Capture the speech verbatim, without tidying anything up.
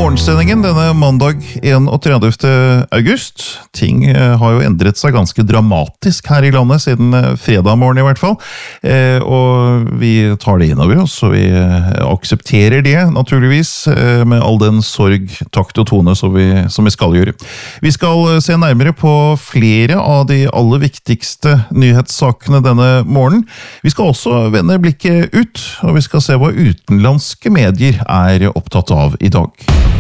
morgensendingen denne mandag enogtredivte august. Ting har jo endret seg ganske dramatisk her i landet siden fredag morgen i hvert fall. Eh, og vi tar det inn over oss, og vi aksepterer det naturligvis eh, med all den sorg, takt og tone som vi, som vi skal gjøre. Vi skal se nærmere på flere av de aller viktigste nyhetssakene denne morgenen. Vi skal også vende blikket ut, og vi skal se hva utenlandske medier er opptatt av i dag.